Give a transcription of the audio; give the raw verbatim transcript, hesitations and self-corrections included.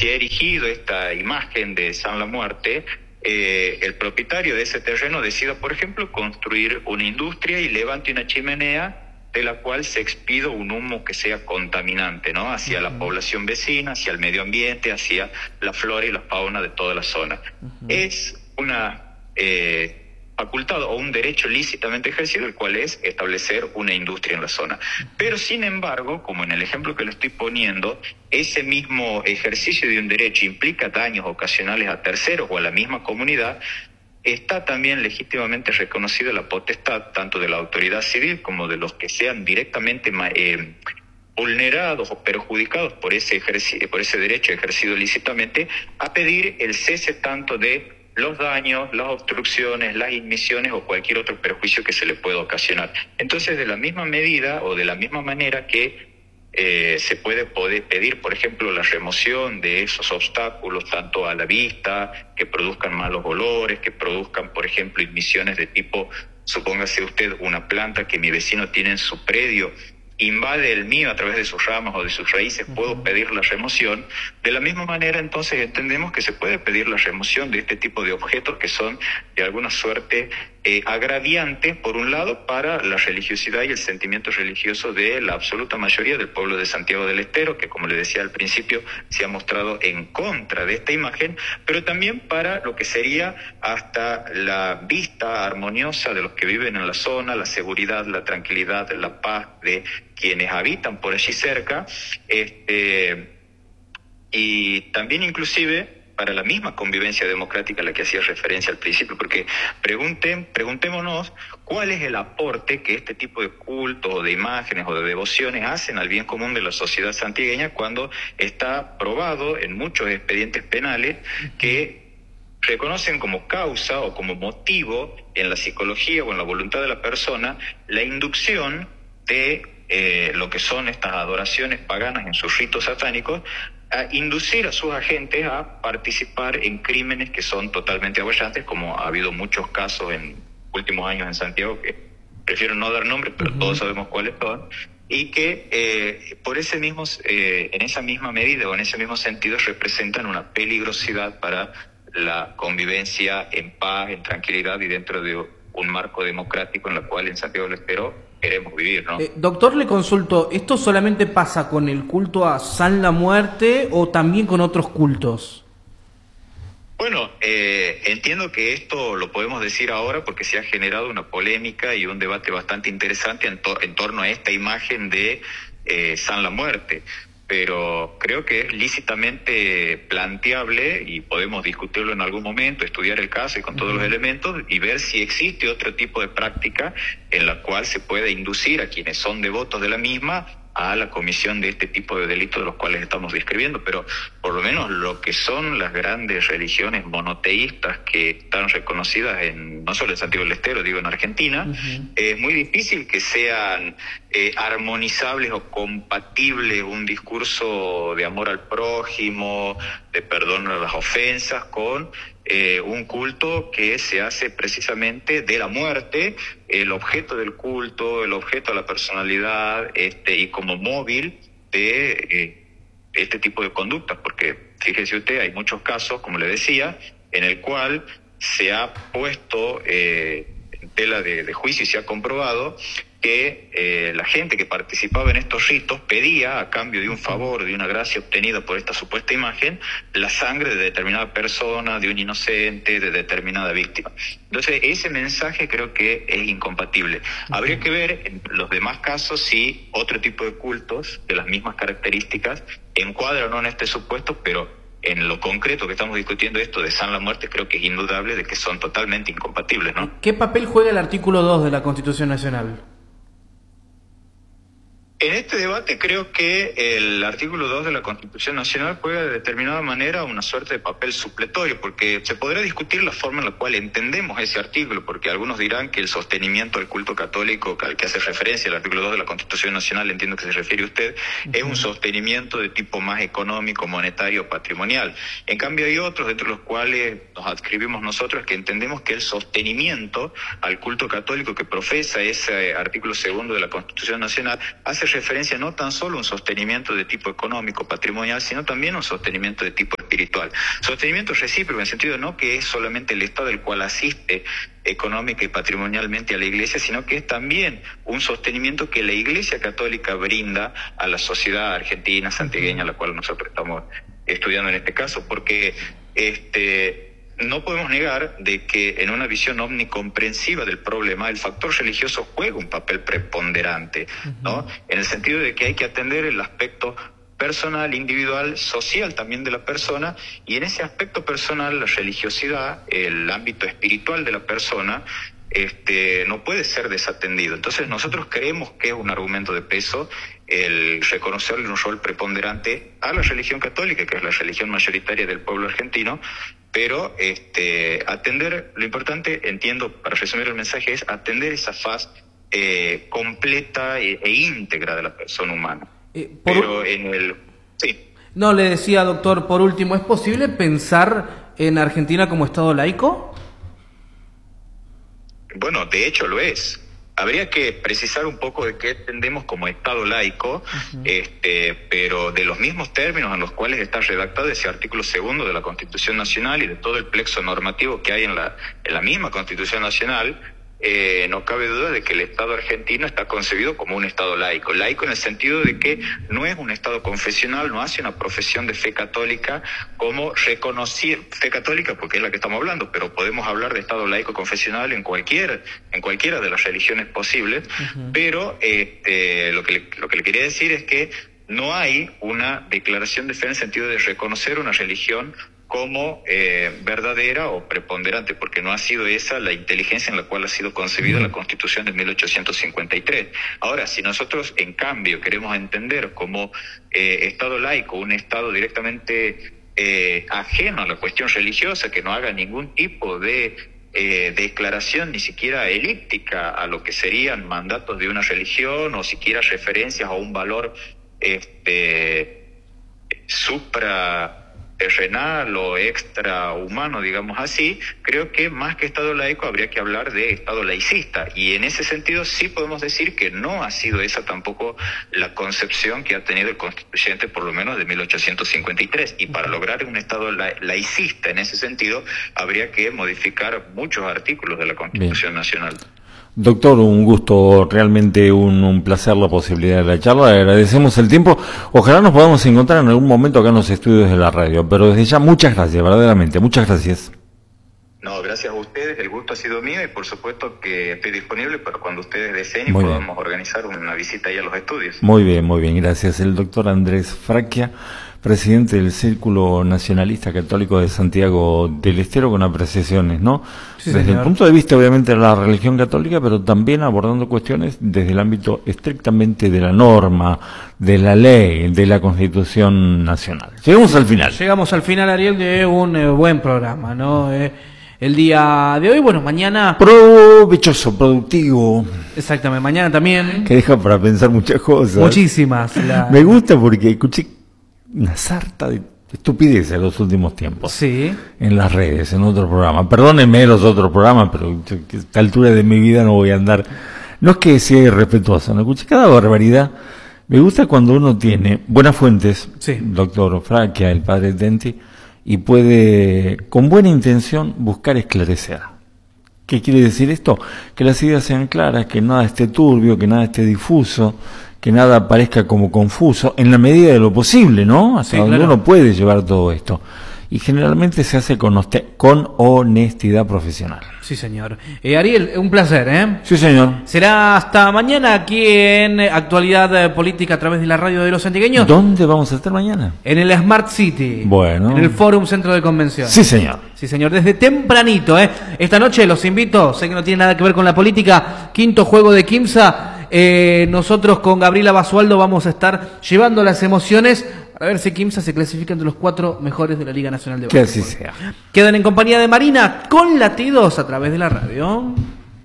se ha erigido esta imagen de San la Muerte, eh, el propietario de ese terreno decida, por ejemplo, construir una industria y levante una chimenea de la cual se expida un humo que sea contaminante, ¿no? Hacia uh-huh. la población vecina, hacia el medio ambiente, hacia la flora y la fauna de toda la zona. Uh-huh. Es una eh, facultad o un derecho lícitamente ejercido, el cual es establecer una industria en la zona. Uh-huh. Pero, sin embargo, como en el ejemplo que le estoy poniendo, ese mismo ejercicio de un derecho implica daños ocasionales a terceros o a la misma comunidad. Está también legítimamente reconocida la potestad tanto de la autoridad civil como de los que sean directamente eh, vulnerados o perjudicados por ese, ejerci- por ese derecho ejercido lícitamente a pedir el cese tanto de los daños, las obstrucciones, las inmisiones o cualquier otro perjuicio que se le pueda ocasionar. Entonces, de la misma medida o de la misma manera que Eh, se puede poder pedir, por ejemplo, la remoción de esos obstáculos tanto a la vista, que produzcan malos olores, que produzcan, por ejemplo, emisiones de tipo, supóngase usted, una planta que mi vecino tiene en su predio, invade el mío a través de sus ramas o de sus raíces, puedo pedir la remoción. De la misma manera, entonces, entendemos que se puede pedir la remoción de este tipo de objetos que son, de alguna suerte, eh, agraviantes, por un lado, para la religiosidad y el sentimiento religioso de la absoluta mayoría del pueblo de Santiago del Estero, que, como le decía al principio, se ha mostrado en contra de esta imagen, pero también para lo que sería hasta la vista armoniosa de los que viven en la zona, la seguridad, la tranquilidad, la paz de quienes habitan por allí cerca, este, y también inclusive para la misma convivencia democrática a la que hacía referencia al principio, porque pregunten, preguntémonos cuál es el aporte que este tipo de cultos o de imágenes o de devociones hacen al bien común de la sociedad santiagueña cuando está probado en muchos expedientes penales que reconocen como causa o como motivo en la psicología o en la voluntad de la persona la inducción de eh, lo que son estas adoraciones paganas en sus ritos satánicos, a inducir a sus agentes a participar en crímenes que son totalmente aberrantes, como ha habido muchos casos en últimos años en Santiago, que prefiero no dar nombres, pero uh-huh. todos sabemos cuáles son, y que eh, por ese mismo, eh, en esa misma medida o en ese mismo sentido representan una peligrosidad para la convivencia en paz, en tranquilidad y dentro de un marco democrático en el cual en Santiago del Estero queremos vivir, ¿no? Eh, doctor, le consulto, ¿esto solamente pasa con el culto a San la Muerte o también con otros cultos? Bueno, eh, entiendo que esto lo podemos decir ahora porque se ha generado una polémica y un debate bastante interesante en, to- en torno a esta imagen de eh, San la Muerte. Pero creo que es lícitamente planteable y podemos discutirlo en algún momento, estudiar el caso y con todos uh-huh. los elementos y ver si existe otro tipo de práctica en la cual se puede inducir a quienes son devotos de la misma a la comisión de este tipo de delitos de los cuales estamos describiendo, pero por lo menos lo que son las grandes religiones monoteístas que están reconocidas en no solo en Santiago del Estero, digo en Argentina, uh-huh. es muy difícil que sean eh, armonizables o compatibles un discurso de amor al prójimo, de perdón a las ofensas, con Eh, un culto que se hace precisamente de la muerte, el objeto del culto, el objeto de la personalidad, este, y como móvil de eh, este tipo de conductas, porque fíjese usted, hay muchos casos, como le decía, en el cual se ha puesto eh, en tela de, de juicio y se ha comprobado que eh, la gente que participaba en estos ritos pedía, a cambio de un favor, de una gracia obtenida por esta supuesta imagen, la sangre de determinada persona, de un inocente, de determinada víctima. Entonces, ese mensaje creo que es incompatible. Habría que ver en los demás casos si otro tipo de cultos de las mismas características encuadran o no en este supuesto, pero en lo concreto que estamos discutiendo, esto de San la Muerte, creo que es indudable de que son totalmente incompatibles, ¿no? ¿Qué papel juega el artículo dos de la Constitución Nacional? En este debate creo que el artículo dos de la Constitución Nacional juega de determinada manera una suerte de papel supletorio, porque se podrá discutir la forma en la cual entendemos ese artículo, porque algunos dirán que el sostenimiento del culto católico al que hace referencia el artículo dos de la Constitución Nacional, entiendo que se refiere usted, uh-huh. es un sostenimiento de tipo más económico, monetario, patrimonial. En cambio hay otros, dentro de los cuales nos adscribimos nosotros, que entendemos que el sostenimiento al culto católico que profesa ese artículo segundo de la Constitución Nacional hace referencia no tan solo a un sostenimiento de tipo económico, patrimonial, sino también a un sostenimiento de tipo espiritual. Sostenimiento recíproco, en el sentido no que es solamente el Estado el cual asiste económica y patrimonialmente a la Iglesia, sino que es también un sostenimiento que la Iglesia Católica brinda a la sociedad argentina, santiagueña, a la cual nosotros estamos estudiando en este caso, porque este no podemos negar de que en una visión omnicomprensiva del problema el factor religioso juega un papel preponderante, ¿no? En el sentido de que hay que atender el aspecto personal, individual, social también de la persona, y en ese aspecto personal, la religiosidad, el ámbito espiritual de la persona, este, no puede ser desatendido. Entonces nosotros creemos que es un argumento de peso el reconocerle un rol preponderante a la religión católica, que es la religión mayoritaria del pueblo argentino, pero este, atender, lo importante, entiendo, para resumir el mensaje, es atender esa faz eh, completa e, e íntegra de la persona humana. Eh, por... Pero en el... Sí. No, le decía, doctor, por último, ¿es posible pensar en Argentina como Estado laico? Bueno, de hecho lo es. Habría que precisar un poco de qué entendemos como Estado laico, uh-huh. este, pero de los mismos términos en los cuales está redactado ese artículo segundo de la Constitución Nacional y de todo el plexo normativo que hay en la, en la misma Constitución Nacional, eh, no cabe duda de que el Estado argentino está concebido como un Estado laico. Laico en el sentido de que no es un Estado confesional, no hace una profesión de fe católica como reconocer, fe católica porque es la que estamos hablando, pero podemos hablar de Estado laico confesional en cualquier, en cualquiera de las religiones posibles, uh-huh. pero este, lo que le, lo que le quería decir es que no hay una declaración de fe en el sentido de reconocer una religión como eh, verdadera o preponderante, porque no ha sido esa la inteligencia en la cual ha sido concebida la Constitución de mil ochocientos cincuenta y tres. Ahora, si nosotros, en cambio, queremos entender como eh, Estado laico, un Estado directamente eh, ajeno a la cuestión religiosa, que no haga ningún tipo de eh, declaración, ni siquiera elíptica, a lo que serían mandatos de una religión, o siquiera referencias a un valor este, supra terrenal o extrahumano, digamos así, creo que más que Estado laico habría que hablar de Estado laicista, y en ese sentido sí podemos decir que no ha sido esa tampoco la concepción que ha tenido el constituyente, por lo menos de mil ochocientos cincuenta y tres, y para lograr un Estado la- laicista en ese sentido habría que modificar muchos artículos de la Constitución Bien. Nacional. Doctor, un gusto, realmente un, un placer la posibilidad de la charla, le agradecemos el tiempo, ojalá nos podamos encontrar en algún momento acá en los estudios de la radio, pero desde ya muchas gracias, verdaderamente, muchas gracias. No, gracias a ustedes, el gusto ha sido mío y por supuesto que estoy disponible para cuando ustedes deseen y muy podamos bien. organizar una visita ahí a los estudios. Muy bien, muy bien, gracias. El doctor Andrés Fracchia, presidente del Círculo Nacionalista Católico de Santiago del Estero, con apreciaciones, ¿no? Sí, desde señor. El punto de vista, obviamente, de la religión católica, pero también abordando cuestiones desde el ámbito estrictamente de la norma, de la ley, de la Constitución Nacional. Llegamos al final. Llegamos al final, Ariel, de un eh, buen programa, ¿no? Eh, el día de hoy, bueno, mañana... Provechoso, productivo. Exactamente, mañana también... Que deja para pensar muchas cosas. Muchísimas. La... Me gusta porque escuché una sarta de estupidez en los últimos tiempos. Sí. En las redes, en otros programas. Perdónenme los otros programas, pero a esta altura de mi vida no voy a andar. No es que sea irrespetuoso, no escuché cada barbaridad. Me gusta cuando uno tiene buenas fuentes, sí. Doctor Fracchia, el padre Denti, y puede, con buena intención, buscar esclarecer. ¿Qué quiere decir esto? Que las ideas sean claras, que nada esté turbio, que nada esté difuso, que nada parezca como confuso, en la medida de lo posible, ¿no? Hasta sí, donde claro. Uno puede llevar todo esto. Y generalmente se hace con, con honestidad profesional. Sí, señor. Eh, Ariel, un placer, ¿eh? Sí, señor. Será hasta mañana aquí en Actualidad Política a través de la radio de los santiagueños. ¿Dónde vamos a estar mañana? En el Smart City. Bueno. En el Fórum Centro de Convenciones. Sí, señor. Sí, señor. Desde tempranito, ¿eh? Esta noche los invito, sé que no tiene nada que ver con la política, quinto juego de Quimsa. Eh, nosotros con Gabriela Basualdo vamos a estar llevando las emociones para ver si Quimsa se clasifica entre los cuatro mejores de la Liga Nacional de Básquetbol. Que así sea. Quedan en compañía de Marina con latidos a través de la radio.